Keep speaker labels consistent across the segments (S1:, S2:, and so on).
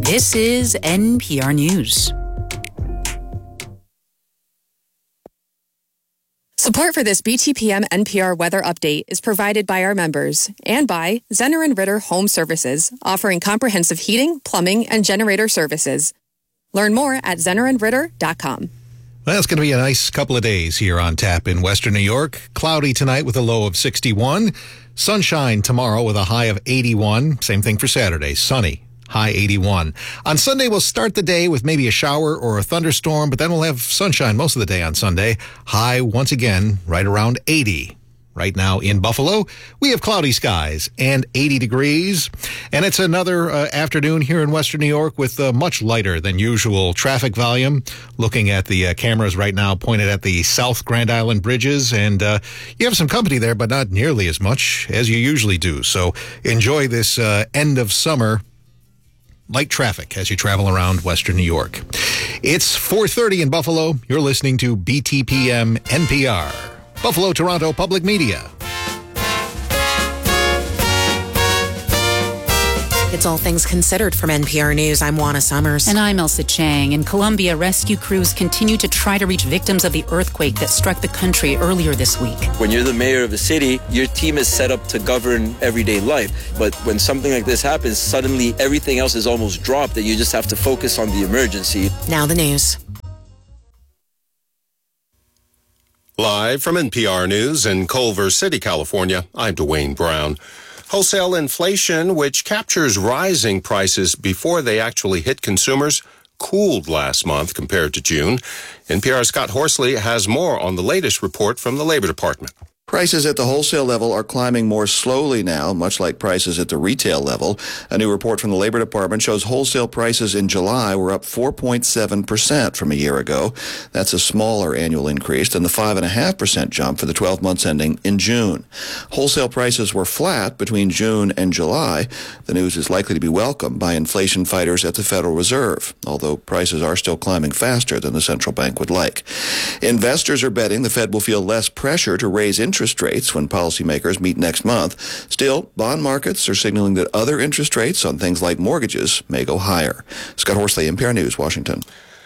S1: This is NPR News.
S2: Support for this BTPM NPR weather update is provided by our members and by Zenner & Ritter Home Services, offering comprehensive heating, plumbing, and generator services. Learn more at zennerandritter.com.
S3: Well, it's going to be a nice couple of days here on tap in Western New York. Cloudy tonight with a low of 61. Sunshine tomorrow with a high of 81. Same thing for Saturday. Sunny. High 81. On Sunday, we'll start the day with maybe a shower or a thunderstorm, but then we'll have sunshine most of the day on Sunday. High, once again, right around 80. Right now in Buffalo, we have cloudy skies and 80 degrees. And it's another afternoon here in Western New York with much lighter than usual traffic volume. Looking at the cameras right now pointed at the South Grand Island bridges. And you have some company there, but not nearly as much as you usually do. So enjoy this end of summer light traffic as you travel around Western New York. It's 4:30 in Buffalo. You're listening to BTPM NPR, Buffalo Toronto Public Media.
S4: It's All Things Considered from NPR News. I'm Juana Summers.
S1: And I'm Elsa Chang. In Colombia, rescue crews continue to try to reach victims of the earthquake that struck the country earlier this week.
S5: When you're the mayor of a city, your team is set up to govern everyday life. But when something like this happens, suddenly everything else is almost dropped and you just have to focus on the emergency.
S4: Now the news.
S6: Live from NPR News in Culver City, California, I'm Dwayne Brown. Wholesale inflation, which captures rising prices before they actually hit consumers, cooled last month compared to June. NPR's Scott Horsley has more on the latest report from the Labor Department.
S7: Prices at the wholesale level are climbing more slowly now, much like prices at the retail level. A new report from the Labor Department shows wholesale prices in July were up 4.7% from a year ago. That's a smaller annual increase than the 5.5% jump for the 12 months ending in June. Wholesale prices were flat between June and July. The news is likely to be welcomed by inflation fighters at the Federal Reserve, although prices are still climbing faster than the central bank would like. Investors are betting the Fed will feel less pressure to raise interest rates when policymakers meet next month. Still, bond markets are signaling that other interest rates on things like mortgages may go higher. Scott Horsley, NPR News, Washington.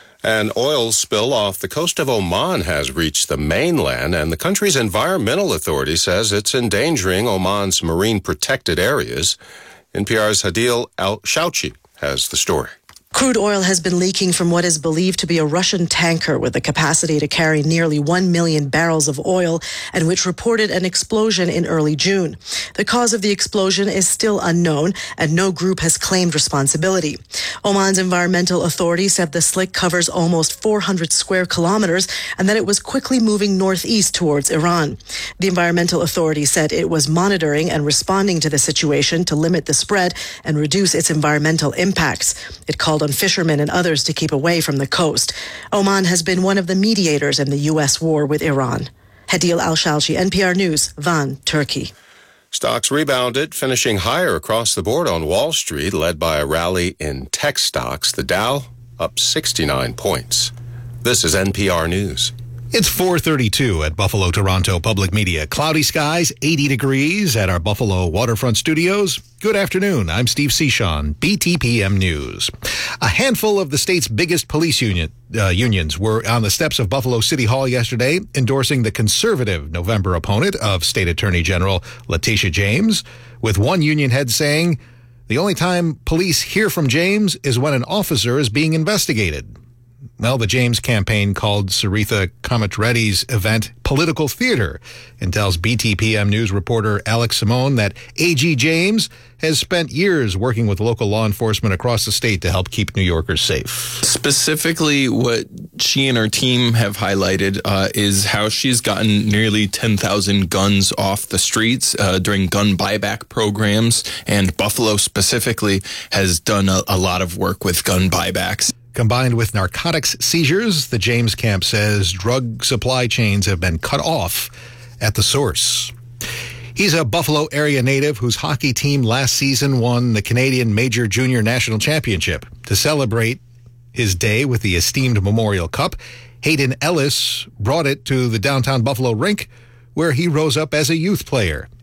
S6: An oil spill off the coast of Oman has reached the mainland, and the country's environmental authority says it's endangering Oman's marine protected areas. NPR's Hadil Al-Shauchi has the story.
S8: Crude oil has been leaking from what is believed to be a Russian tanker with the capacity to carry nearly 1 million barrels of oil, and which reported an explosion in early June. The cause of the explosion is still unknown, and no group has claimed responsibility. Oman's environmental authority said the slick covers almost 400 square kilometers and that it was quickly moving northeast towards Iran. The environmental authority said it was monitoring and responding to the situation to limit the spread and reduce its environmental impacts. It called on fishermen and others to keep away from the coast. Oman has been one of the mediators in the U.S. war with Iran. Hadil Al-Shalchi, NPR News, Van, Turkey.
S6: Stocks rebounded, finishing higher across the board on Wall Street, led by a rally in tech stocks. The Dow up 69 points. This is NPR News.
S3: It's 4:32 at Buffalo Toronto Public Media. Cloudy skies, 80 degrees at our Buffalo waterfront studios. Good afternoon. I'm Steve Cichon, BTPM News. A handful of the state's biggest police unions were on the steps of Buffalo City Hall yesterday, endorsing the conservative November opponent of State Attorney General Letitia James, with one union head saying, "The only time police hear from James is when an officer is being investigated." Well, the James campaign called Saritha Kamatreddy's event political theater and tells BTPM News reporter Alex Simone that AG James has spent years working with local law enforcement across the state to help keep New Yorkers safe.
S9: Specifically, what she and her team have highlighted is how she's gotten nearly 10,000 guns off the streets during gun buyback programs, and Buffalo specifically has done a lot of work with gun buybacks.
S3: Combined with narcotics seizures, the James camp says drug supply chains have been cut off at the source. He's a Buffalo area native whose hockey team last season won the Canadian Major Junior National Championship. To celebrate his day with the esteemed Memorial Cup, Hayden Ellis brought it to the downtown Buffalo rink, where he rose up as a youth player.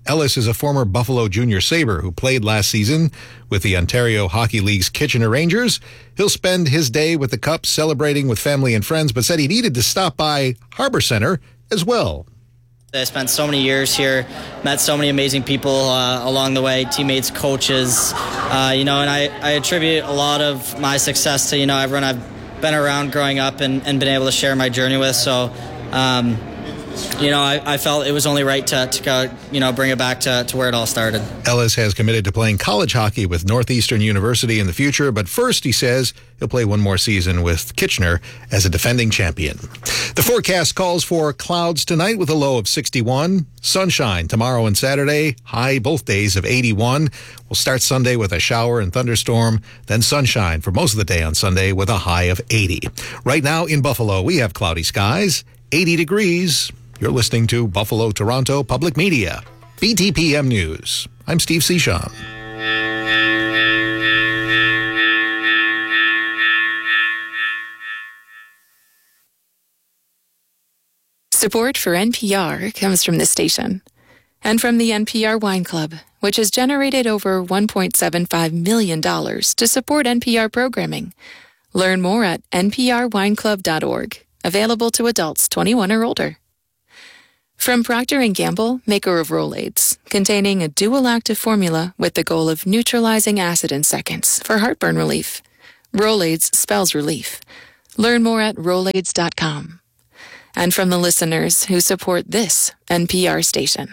S3: Ellis is a former Buffalo Junior Sabre who played last season with the Ontario Hockey League's Kitchener Rangers. He'll spend his day with the Cup celebrating with family and friends, but said he needed to stop by Harbor Center as well.
S10: I spent so many years here, met so many amazing people along the way, teammates, coaches, and I attribute a lot of my success to, everyone I've been around growing up and been able to share my journey with. So, I felt it was only right to go, bring it back to where it all started.
S3: Ellis has committed to playing college hockey with Northeastern University in the future, but first, he says, he'll play one more season with Kitchener as a defending champion. The forecast calls for clouds tonight with a low of 61, sunshine tomorrow and Saturday, high both days of 81. We'll start Sunday with a shower and thunderstorm, then sunshine for most of the day on Sunday with a high of 80. Right now in Buffalo, we have cloudy skies, 80 degrees. You're listening to Buffalo Toronto Public Media. BTPM News. I'm Steve Seashon.
S11: Support for NPR comes from this station and from the NPR Wine Club, which has generated over $1.75 million to support NPR programming. Learn more at nprwineclub.org. Available to adults 21 or older. From Procter & Gamble, maker of Rolaids, containing a dual-active formula with the goal of neutralizing acid in seconds for heartburn relief. Rolaids spells relief. Learn more at Rolaids.com. And from the listeners who support this NPR station.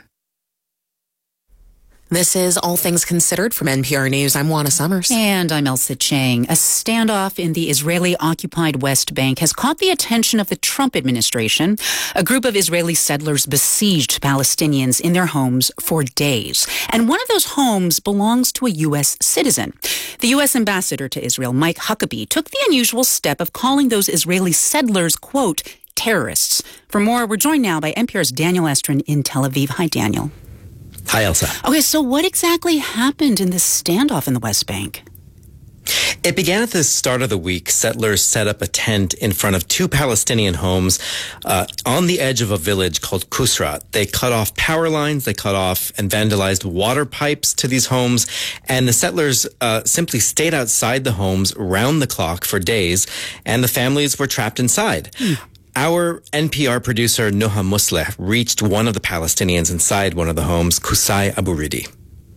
S4: This is All Things Considered from NPR News. I'm Juana Summers.
S1: And I'm Elsa Chang. A standoff in the Israeli-occupied West Bank has caught the attention of the Trump administration. A group of Israeli settlers besieged Palestinians in their homes for days. And one of those homes belongs to a U.S. citizen. The U.S. ambassador to Israel, Mike Huckabee, took the unusual step of calling those Israeli settlers, quote, terrorists. For more, we're joined now by NPR's Daniel Estrin in Tel Aviv. Hi, Daniel.
S12: Hi, Elsa.
S1: Okay, so what exactly happened in this standoff in the West Bank?
S12: It began at the start of the week. Settlers set up a tent in front of two Palestinian homes on the edge of a village called Kusrat. They cut off power lines, they cut off and vandalized water pipes to these homes, and the settlers simply stayed outside the homes round the clock for days, and the families were trapped inside. Our NPR producer, Noha Musleh, reached one of the Palestinians inside one of the homes, Kusai Abu Ridi.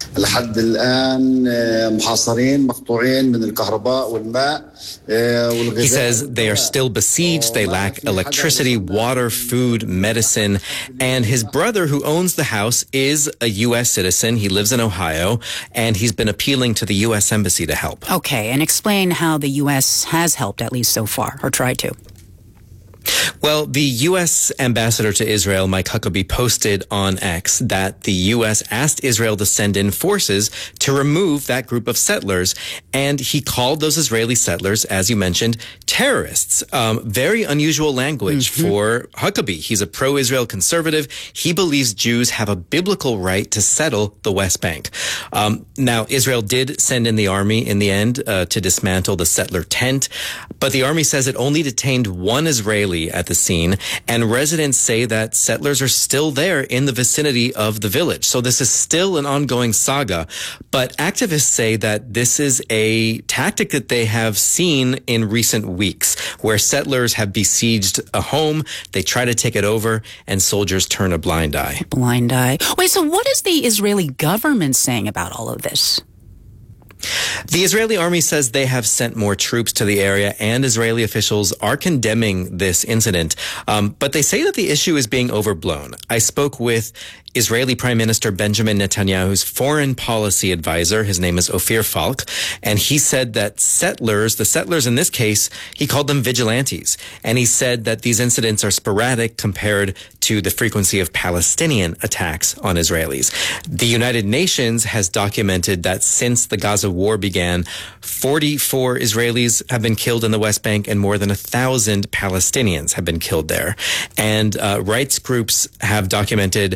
S12: He says they are still besieged. They lack electricity, water, food, medicine. And his brother, who owns the house, is a U.S. citizen. He lives in Ohio, and he's been appealing to the U.S. Embassy to help.
S1: Okay, and explain how the U.S. has helped, at least so far, or tried to.
S12: Well, the U.S. ambassador to Israel, Mike Huckabee, posted on X that the U.S. asked Israel to send in forces to remove that group of settlers. And he called those Israeli settlers, as you mentioned, terrorists. Very unusual language for Huckabee. He's a pro-Israel conservative. He believes Jews have a biblical right to settle the West Bank. Now, Israel did send in the army in the end to dismantle the settler tent. But the army says it only detained one Israeli at the scene, and residents say that settlers are still there in the vicinity of the village. So this is still an ongoing saga, but activists say that this is a tactic that they have seen in recent weeks, where settlers have besieged a home, they try to take it over, and soldiers turn a blind eye.
S1: Blind eye. Wait, so what is the Israeli government saying about all of this?
S12: The Israeli army says they have sent more troops to the area, and Israeli officials are condemning this incident. But they say that the issue is being overblown. I spoke with Israeli Prime Minister Benjamin Netanyahu's foreign policy advisor. His name is Ophir Falk. And he said that the settlers in this case, he called them vigilantes. And he said that these incidents are sporadic compared to the frequency of Palestinian attacks on Israelis. The United Nations has documented that since the Gaza war began, 44 Israelis have been killed in the West Bank and more than 1,000 Palestinians have been killed there. And rights groups have documented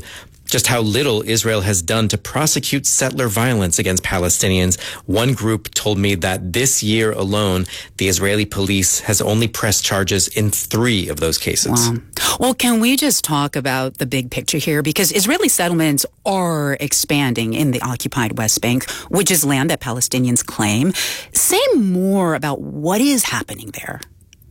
S12: just how little Israel has done to prosecute settler violence against Palestinians. One group told me that this year alone, the Israeli police has only pressed charges in 3 of those cases.
S1: Wow. Well, can we just talk about the big picture here? Because Israeli settlements are expanding in the occupied West Bank, which is land that Palestinians claim. Say more about what is happening there.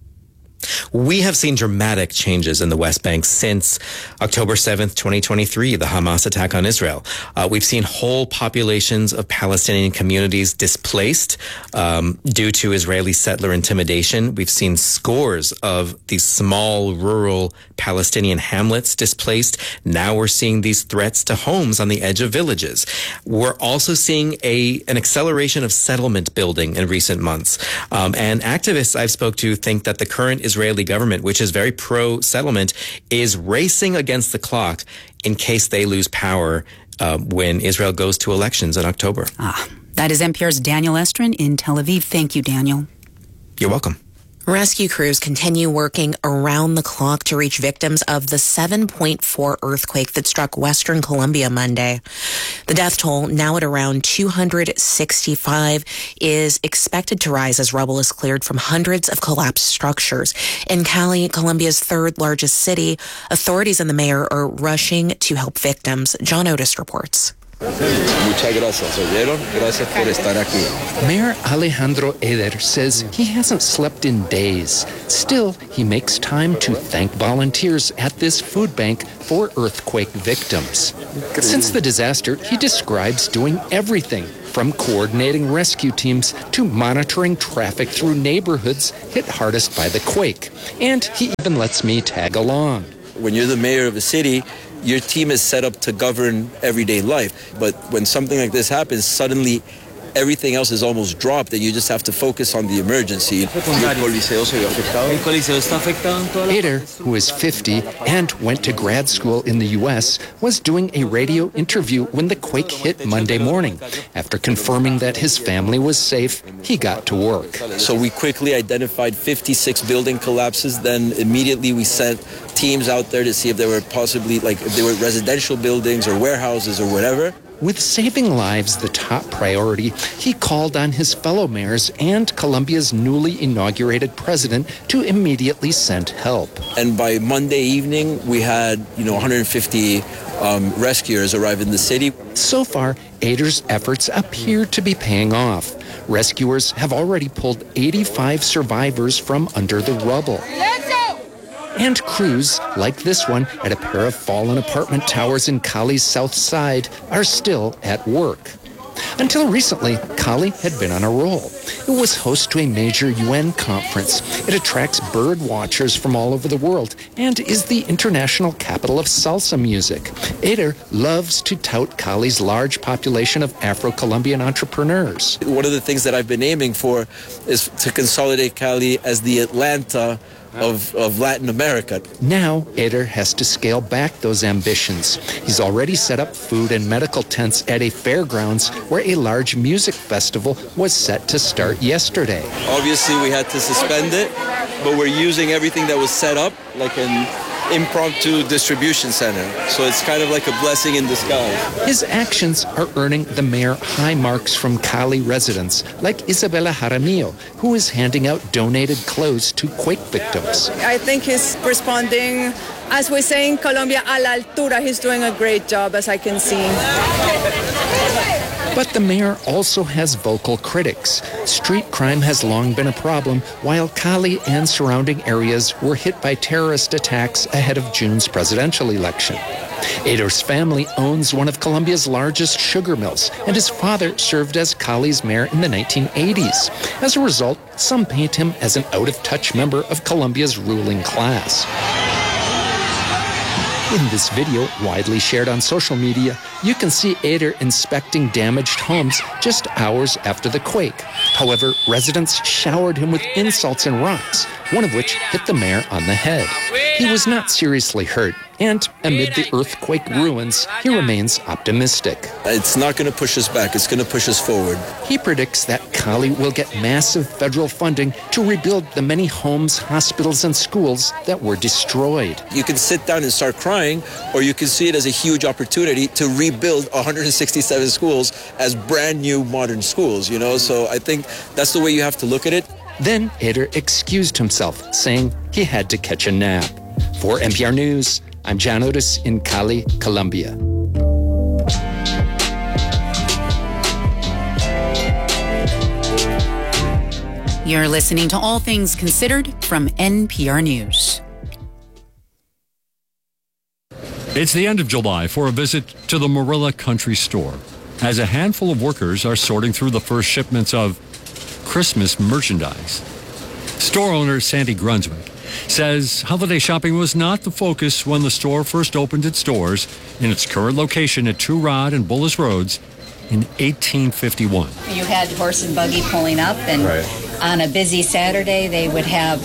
S12: We have seen dramatic changes in the West Bank since October 7th, 2023, the Hamas attack on Israel. We've seen whole populations of Palestinian communities displaced due to Israeli settler intimidation. We've seen scores of these small rural Palestinian hamlets displaced. Now we're seeing these threats to homes on the edge of villages. We're also seeing an acceleration of settlement building in recent months. And activists I've spoke to think that the current Israeli government, which is very pro-settlement, is racing against the clock in case they lose power when Israel goes to elections in October.
S1: That is NPR's Daniel Estrin in Tel Aviv. Thank you, Daniel.
S12: You're welcome.
S4: Rescue crews continue working around the clock to reach victims of the 7.4 earthquake that struck Western Colombia Monday. The death toll, now at around 265, is expected to rise as rubble is cleared from hundreds of collapsed structures. In Cali, Colombia's 3rd largest city, authorities and the mayor are rushing to help victims. John Otis reports.
S13: Muchas gracias, oyeron? Gracias por estar aquí. Mayor Alejandro Eder says he hasn't slept in days. Still, he makes time to thank volunteers at this food bank for earthquake victims. Since the disaster, he describes doing everything from coordinating rescue teams to monitoring traffic through neighborhoods hit hardest by the quake. And he even lets me tag along.
S5: When you're the mayor of a city, your team is set up to govern everyday life. But when something like this happens, suddenly everything else is almost dropped and you just have to focus on the emergency.
S13: Eder, who is 50 and went to grad school in the U.S., was doing a radio interview when the quake hit Monday morning. After confirming that his family was safe, he got to work.
S5: So we quickly identified 56 building collapses. Then immediately we sent teams out there to see if there were possibly, if there were residential buildings or warehouses or whatever.
S13: With saving lives the top priority, he called on his fellow mayors and Colombia's newly inaugurated president to immediately send help.
S5: And by Monday evening, we had, 150 rescuers arrive in the city.
S13: So far, Eder's efforts appear to be paying off. Rescuers have already pulled 85 survivors from under the rubble. And crews, like this one at a pair of fallen apartment towers in Cali's south side, are still at work. Until recently, Cali had been on a roll. It was host to a major UN conference. It attracts bird watchers from all over the world and is the international capital of salsa music. Eder loves to tout Cali's large population of Afro-Colombian entrepreneurs.
S5: One of the things that I've been aiming for is to consolidate Cali as the Atlanta of Latin America.
S13: Now, Eder has to scale back those ambitions. He's already set up food and medical tents at a fairgrounds where a large music festival was set to start yesterday.
S5: Obviously, we had to suspend it, but we're using everything that was set up, like an impromptu distribution center. So it's kind of like a blessing in disguise.
S13: His actions are earning the mayor high marks from Cali residents, like Isabella Jaramillo, who is handing out donated clothes to quake victims.
S14: I think he's responding, as we say in Colombia, a la altura. He's doing a great job, as I can see.
S13: But the mayor also has vocal critics. Street crime has long been a problem, while Cali and surrounding areas were hit by terrorist attacks ahead of June's presidential election. Eder's family owns one of Colombia's largest sugar mills, and his father served as Cali's mayor in the 1980s. As a result, some paint him as an out-of-touch member of Colombia's ruling class. In this video, widely shared on social media, you can see Eder inspecting damaged homes just hours after the quake. However, residents showered him with insults and rocks, one of which hit the mayor on the head. He was not seriously hurt. And amid the earthquake ruins, he remains optimistic.
S5: It's not going to push us back. It's going to push us forward.
S13: He predicts that Cali will get massive federal funding to rebuild the many homes, hospitals, and schools that were destroyed.
S5: You can sit down and start crying, or you can see it as a huge opportunity to rebuild 167 schools as brand new modern schools, you know? So I think that's the way you have to look at it.
S13: Then Eder excused himself, saying he had to catch a nap. For NPR News, I'm John Otis in Cali, Colombia.
S1: You're listening to All Things Considered from NPR News.
S15: It's the end of July for a visit to the Marilla Country Store, as a handful of workers are sorting through the first shipments of Christmas merchandise. Store owner Sandy Grunswick says holiday shopping was not the focus when the store first opened its doors in its current location at Two Rod and Bullis Roads in 1851.
S16: You had horse and buggy pulling up, and on a busy Saturday, they would have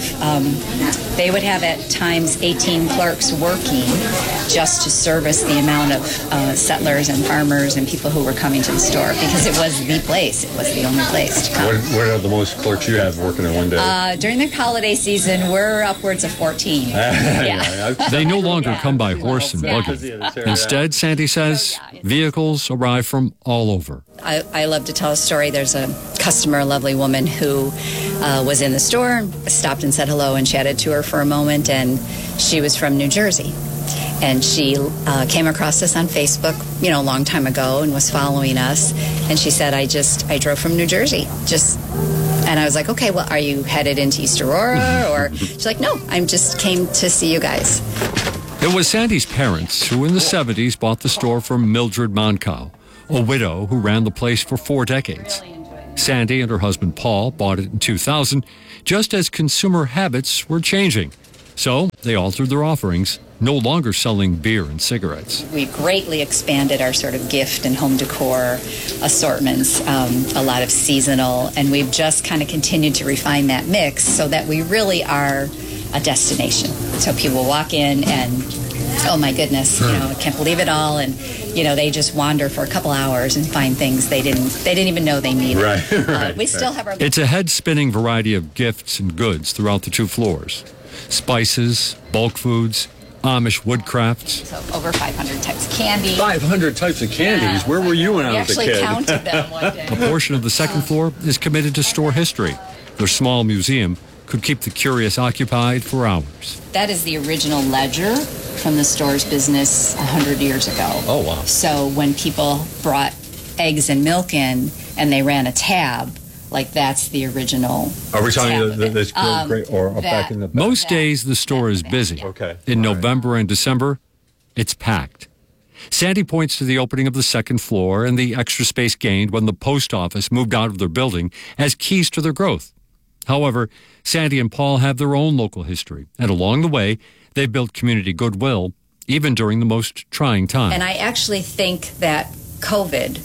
S16: at times 18 clerks working just to service the amount of settlers and farmers and people who were coming to the store, because it was the place. It was the only place to come.
S17: What are the most clerks you have working in one day?
S16: During the holiday season, we're upwards of 14. Yeah.
S15: They no longer come by horse and buggy. Instead, Sandy says, vehicles arrive from all over.
S16: I love to tell a story. There's a customer, a lovely woman, who was in the store, stopped and said hello and chatted to her for a moment, and she was from New Jersey. And she came across us on Facebook, a long time ago, and was following us. And she said, I drove from New Jersey. And I was like, okay, well, are you headed into East Aurora? Or she's like, no, I just came to see you guys.
S15: It was Sandy's parents who in the 70s bought the store from Mildred Moncow, a widow who ran the place for 4 decades. Sandy and her husband Paul bought it in 2000, just as consumer habits were changing. So they altered their offerings, no longer selling beer and cigarettes.
S16: We greatly expanded our sort of gift and home decor assortments, a lot of seasonal, and we've just kind of continued to refine that mix so that we really are a destination. So people walk in and, oh my goodness, I can't believe it all, and they just wander for a couple hours and find things they didn't even know they needed.
S15: Right.
S16: We still have our.
S15: It's a head-spinning variety of gifts and goods throughout the 2 floors: spices, bulk foods, Amish woodcrafts.
S16: So over 500 types of candy.
S17: 500 types of candies. Yeah. Where were you when I was a kid?
S16: We actually counted them one day.
S15: A portion of the second floor is committed to store history. Their small museum could keep the curious occupied for hours.
S16: That is the original ledger from the store's business 100 years ago.
S17: Oh, wow.
S16: So when people brought eggs and milk in and they ran a tab, that's the original.
S17: Are we talking this great or back in the back?
S15: Most days the store is busy.
S17: Okay.
S15: In November and December, it's packed. Sandy points to the opening of the second floor and the extra space gained when the post office moved out of their building as keys to their growth. However, Sandy and Paul have their own local history, and along the way, they've built community goodwill, even during the most trying times.
S16: And I actually think that COVID,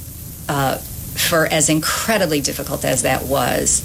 S16: for as incredibly difficult as that was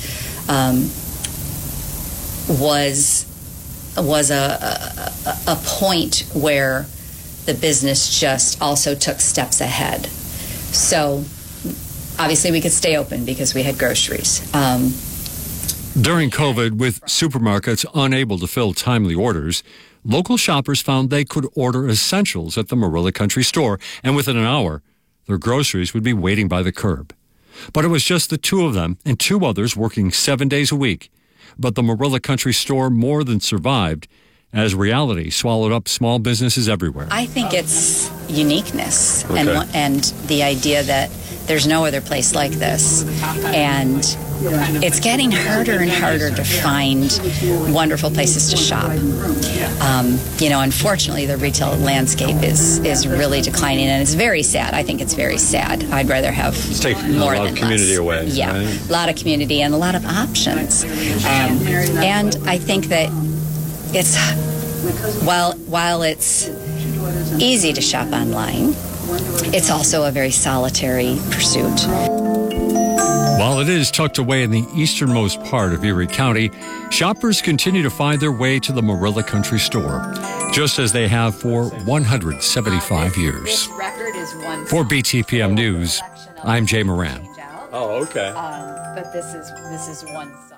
S16: a point where the business just also took steps ahead. So obviously we could stay open because we had groceries.
S15: During COVID, with supermarkets unable to fill timely orders, local shoppers found they could order essentials at the Marilla Country Store, and within an hour, their groceries would be waiting by the curb. But it was just the 2 of them and 2 others working 7 days a week. But the Marilla Country Store more than survived as reality swallowed up small businesses everywhere.
S16: I think it's uniqueness and the idea that there's no other place like this. And it's getting harder and harder to find wonderful places to shop. Unfortunately, the retail landscape is really declining, and it's very sad. I think it's very sad. I'd rather have more
S17: a lot of community away.
S16: Yeah,
S17: right?
S16: A lot of community and a lot of options. And I think that it's while it's easy to shop online, it's also a very solitary pursuit.
S15: While it is tucked away in the easternmost part of Erie County, shoppers continue to find their way to the Marilla Country Store. just as they have for 175 years. For BTPM News, I'm Jay Moran.
S17: Oh, okay.
S18: But this is one song.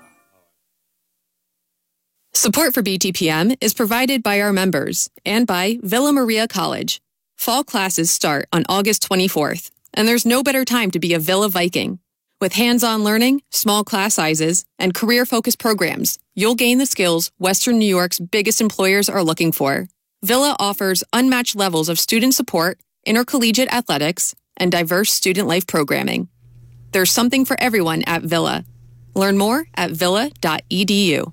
S2: Support for BTPM is provided by our members and by Villa Maria College. Fall classes start on August 24th, and there's no better time to be a Villa Viking. With hands-on learning, small class sizes, and career-focused programs, you'll gain the skills Western New York's biggest employers are looking for. Villa offers unmatched levels of student support, intercollegiate athletics, and diverse student life programming. There's something for everyone at Villa. Learn more at villa.edu.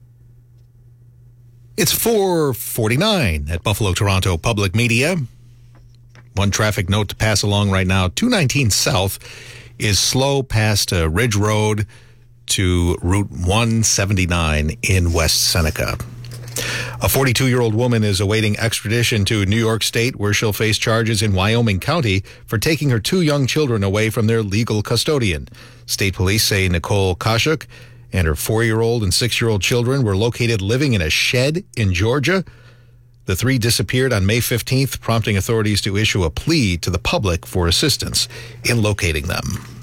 S3: It's 4:49 at Buffalo Toronto Public Media. One traffic note to pass along right now. 219 South is slow past Ridge Road to Route 179 in West Seneca. A 42-year-old woman is awaiting extradition to New York State, where she'll face charges in Wyoming County for taking her 2 young children away from their legal custodian. State police say Nicole Kashuk and her 4-year-old and 6-year-old children were located living in a shed in Georgia. The 3 disappeared on May 15th, prompting authorities to issue a plea to the public for assistance in locating them.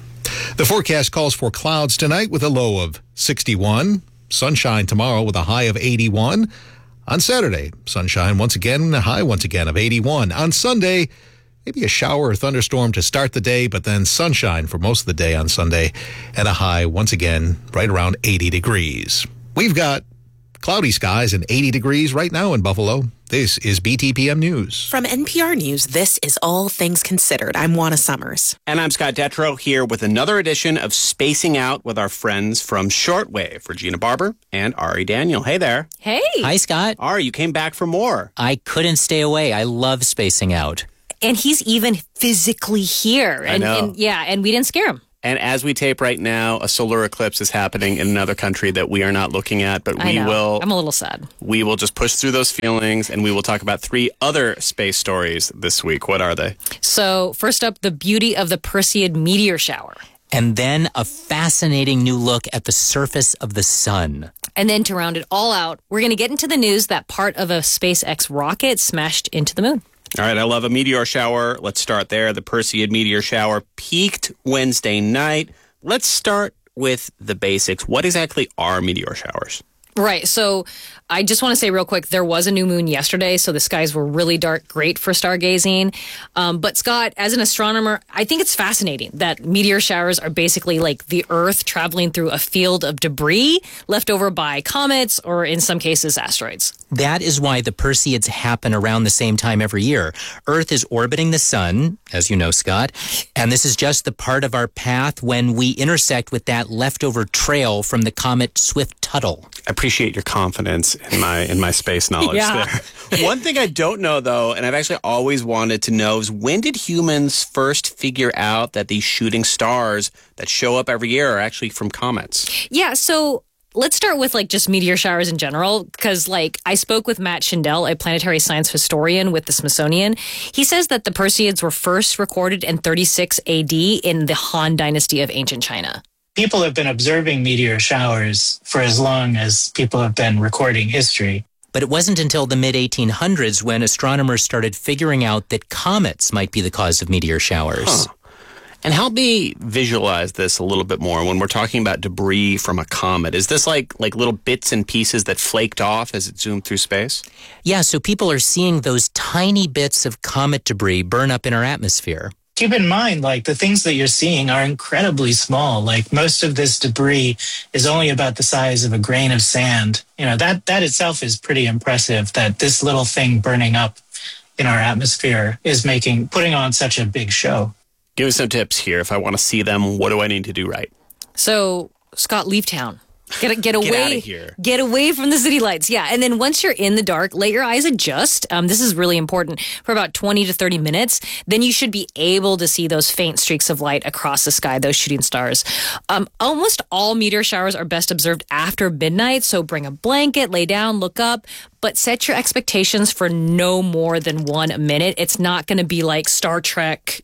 S3: The forecast calls for clouds tonight with a low of 61. Sunshine tomorrow with a high of 81. On Saturday, sunshine once again, a high once again of 81. On Sunday, maybe a shower or thunderstorm to start the day, but then sunshine for most of the day on Sunday and a high once again right around 80 degrees. We've got cloudy skies and 80 degrees right now in Buffalo. This is BTPM News.
S4: From NPR News, this is All Things Considered. I'm Juana Summers.
S19: And I'm Scott Detrow here with another edition of Spacing Out with our friends from Shortwave, Regina Barber and Ari Daniel. Hey there.
S20: Hey.
S21: Hi, Scott.
S19: Ari, you came back for more.
S21: I couldn't stay away. I love Spacing Out.
S20: And he's even physically here.
S19: I know.
S20: And we didn't scare him.
S19: And as we tape right now, a solar eclipse is happening in another country that we are not looking at, but we will.
S20: I'm a little sad.
S19: We will just push through those feelings, and we will talk about 3 other space stories this week. What are they?
S20: So, first up, the beauty of the Perseid meteor shower.
S21: And then a fascinating new look at the surface of the sun.
S20: And then to round it all out, we're going to get into the news that part of a SpaceX rocket smashed into the moon.
S19: All right, I love a meteor shower. Let's start there. The Perseid meteor shower peaked Wednesday night. Let's start with the basics. What exactly are meteor showers?
S20: Right. So I just want to say real quick, there was a new moon yesterday, so the skies were really dark, great for stargazing. But Scott, as an astronomer, I think it's fascinating that meteor showers are basically like the Earth traveling through a field of debris left over by comets or in some cases asteroids.
S21: That is why the Perseids happen around the same time every year. Earth is orbiting the sun, as you know, Scott, and this is just the part of our path when we intersect with that leftover trail from the comet Swift-Tuttle.
S19: I appreciate your confidence in my space knowledge there. One thing I don't know, though, and I've actually always wanted to know, is when did humans first figure out that these shooting stars that show up every year are actually from comets?
S20: Yeah, so let's start with just meteor showers in general, because I spoke with Matt Schindel, a planetary science historian with the Smithsonian. He says that the Perseids were first recorded in 36 AD in the Han Dynasty of ancient China.
S22: People have been observing meteor showers for as long as people have been recording history.
S21: But it wasn't until the mid-1800s when astronomers started figuring out that comets might be the cause of meteor showers.
S19: Huh. And help me visualize this a little bit more when we're talking about debris from a comet. Is this like little bits and pieces that flaked off as it zoomed through space?
S21: Yeah, so people are seeing those tiny bits of comet debris burn up in our atmosphere.
S22: Keep in mind, the things that you're seeing are incredibly small. Most of this debris is only about the size of a grain of sand. That itself is pretty impressive, that this little thing burning up in our atmosphere is putting on such a big show.
S19: Give me some tips here. If I want to see them, what do I need to do right?
S20: So, Scott, leave town. Get away.
S19: Get out of here.
S20: Get away from the city lights. Yeah. And then once you're in the dark, let your eyes adjust. This is really important for about 20 to 30 minutes. Then you should be able to see those faint streaks of light across the sky, those shooting stars. Almost all meteor showers are best observed after midnight. So bring a blanket, lay down, look up, but set your expectations for no more than 1 minute. It's not going to be like Star Trek,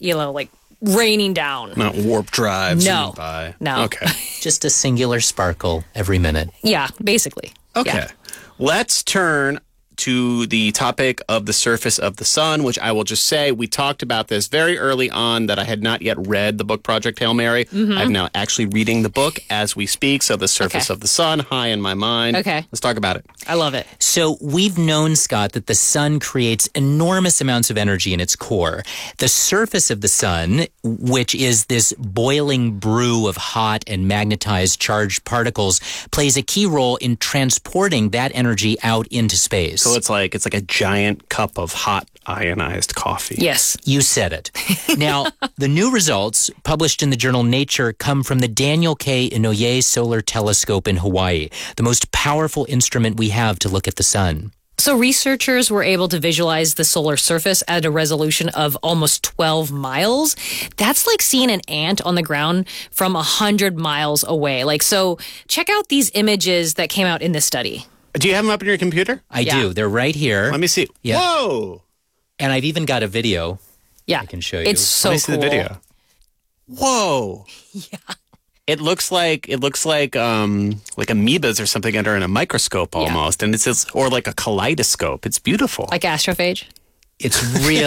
S20: raining down.
S19: Not warp drive.
S20: No. No.
S19: Okay.
S21: Just a singular sparkle every minute.
S20: Yeah, basically.
S19: Okay.
S20: Yeah.
S19: Let's turn to the topic of the surface of the sun, which I will just say, we talked about this very early on that I had not yet read the book Project Hail Mary.
S20: Mm-hmm.
S19: I'm now actually reading the book as we speak. So the surface of the sun, high in my mind.
S20: Okay.
S19: Let's talk about it.
S20: I love it.
S21: So we've known, Scott, that the sun creates enormous amounts of energy in its core. The surface of the sun, which is this boiling brew of hot and magnetized charged particles, plays a key role in transporting that energy out into space.
S19: So it's like a giant cup of hot ionized coffee.
S20: Yes.
S21: You said it. Now, the new results published in the journal Nature come from the Daniel K. Inouye Solar Telescope in Hawaii, the most powerful instrument we have to look at the sun.
S20: So researchers were able to visualize the solar surface at a resolution of almost 12 miles. That's like seeing an ant on the ground from 100 miles away. So check out these images that came out in this study.
S19: Do you have them up in your computer?
S21: I do. They're right here.
S19: Let me see.
S21: Yeah.
S19: Whoa!
S21: And I've even got a video.
S20: Yeah.
S21: I can show you.
S20: It's so
S19: Let me see
S20: cool.
S19: the video. Whoa!
S20: Yeah.
S19: It looks like amoebas or something under in a microscope almost, and or like a kaleidoscope. It's beautiful.
S20: Like astrophage?
S21: It's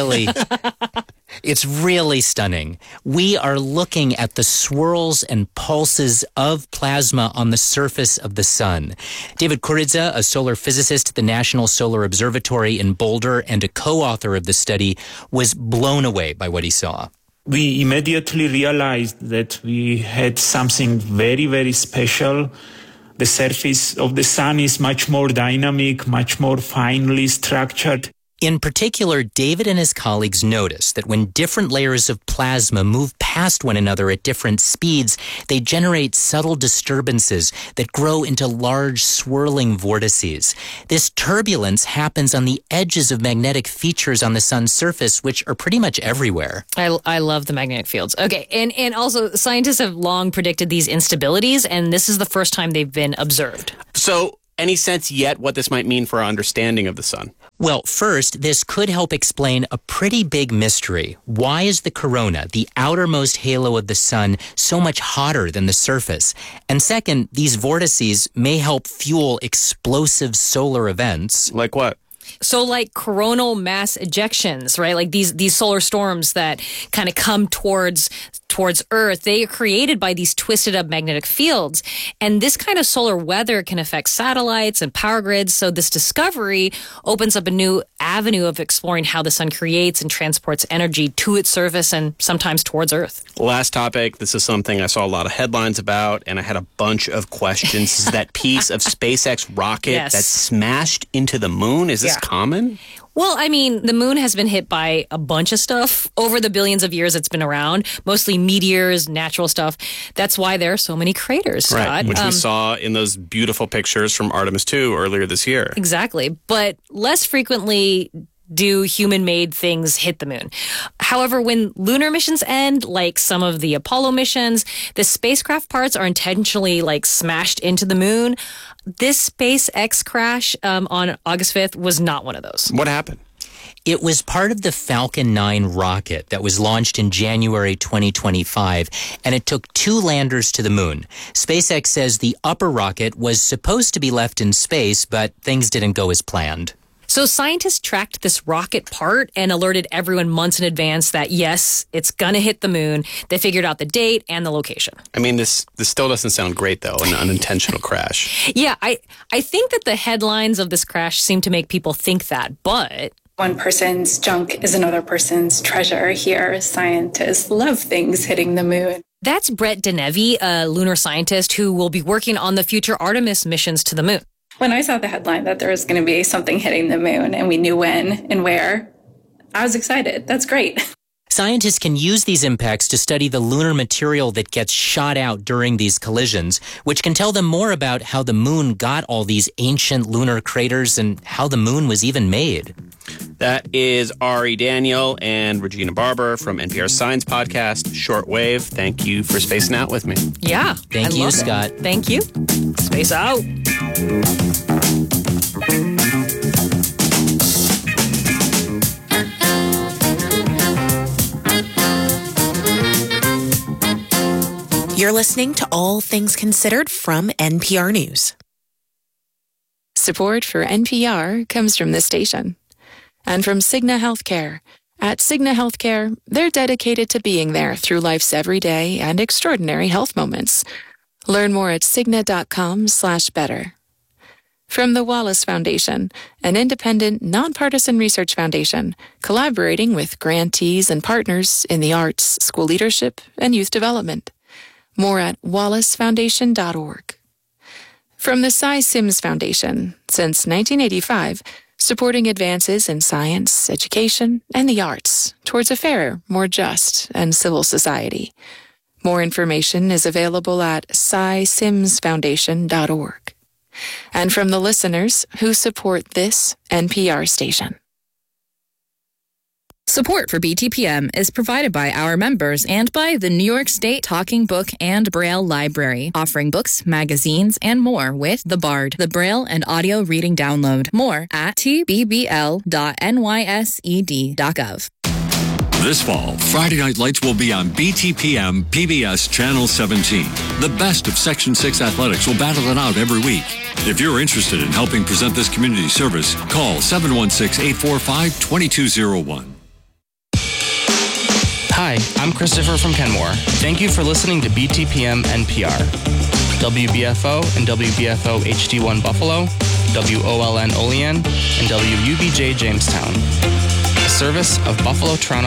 S21: really stunning. We are looking at the swirls and pulses of plasma on the surface of the sun. David Kuriza, a solar physicist at the National Solar Observatory in Boulder and a co-author of the study, was blown away by what he saw.
S7: We immediately realized that we had something very, very special. The surface of the sun is much more dynamic, much more finely structured.
S21: In particular, David and his colleagues noticed that when different layers of plasma move past one another at different speeds, they generate subtle disturbances that grow into large swirling vortices. This turbulence happens on the edges of magnetic features on the sun's surface, which are pretty much everywhere.
S20: I love the magnetic fields. Okay, and also scientists have long predicted these instabilities, and this is the first time they've been observed.
S19: So, any sense yet what this might mean for our understanding of the sun?
S21: Well, first, this could help explain a pretty big mystery. Why is the corona, the outermost halo of the sun, so much hotter than the surface? And second, these vortices may help fuel explosive solar events.
S19: Like what?
S20: So like coronal mass ejections, right? Like these solar storms that kind of come towards Earth, they are created by these twisted up magnetic fields. And this kind of solar weather can affect satellites and power grids. So this discovery opens up a new avenue of exploring how the sun creates and transports energy to its surface and sometimes towards Earth.
S19: Last topic. This is something I saw a lot of headlines about, and I had a bunch of questions. This is that piece of SpaceX rocket that smashed into the moon. Is this common?
S20: Well, I mean, the moon has been hit by a bunch of stuff over the billions of years it's been around, mostly meteors, natural stuff. That's why there are so many craters, Scott.
S19: Right, which we saw in those beautiful pictures from Artemis 2 earlier this year.
S20: Exactly. But less frequently do human-made things hit the moon. However, when lunar missions end, like some of the Apollo missions, the spacecraft parts are intentionally smashed into the moon. This SpaceX crash on August 5th was not one of those.
S19: What happened?
S21: It was part of the Falcon 9 rocket that was launched in January 2025, and it took 2 landers to the moon. SpaceX says the upper rocket was supposed to be left in space, but things didn't go as planned.
S20: So scientists tracked this rocket part and alerted everyone months in advance that, yes, it's going to hit the moon. They figured out the date and the location.
S19: I mean, this still doesn't sound great, though, an unintentional crash.
S20: Yeah, I think that the headlines of this crash seem to make people think that, but...
S8: One person's junk is another person's treasure. Here, scientists love things hitting the moon.
S20: That's Brett Denevi, a lunar scientist who will be working on the future Artemis missions to the moon.
S8: When I saw the headline that there was going to be something hitting the moon and we knew when and where, I was excited. That's great.
S21: Scientists can use these impacts to study the lunar material that gets shot out during these collisions, which can tell them more about how the moon got all these ancient lunar craters and how the moon was even made.
S19: That is Ari Daniel and Regina Barber from NPR's Science Podcast, Shortwave. Thank you for spacing out with me.
S20: Yeah.
S21: Thank you, Scott.
S20: Thank you. Space out.
S4: You're listening to All Things Considered from NPR News.
S11: Support for NPR comes from this station. And from Cigna Healthcare. At Cigna Healthcare, they're dedicated to being there through life's everyday and extraordinary health moments. Learn more at Cigna.com/better. From the Wallace Foundation, an independent, nonpartisan research foundation, collaborating with grantees and partners in the arts, school leadership, and youth development. More at wallacefoundation.org. From the Cy Sims Foundation, since 1985, supporting advances in science, education, and the arts towards a fairer, more just, and civil society. More information is available at cysimsfoundation.org. And from the listeners who support this NPR station.
S6: Support for BTPM is provided by our members and by the New York State Talking Book and Braille Library, offering books, magazines, and more with The Bard, the Braille and audio reading download. More at tbbl.nysed.gov.
S15: This fall, Friday Night Lights will be on BTPM PBS Channel 17. The best of Section 6 athletics will battle it out every week. If you're interested in helping present this community service, call 716-845-2201.
S9: Hi, I'm Christopher from Kenmore. Thank you for listening to BTPM NPR. WBFO and WBFO HD1 Buffalo, WOLN Olean, and WUBJ Jamestown. A service of Buffalo Toronto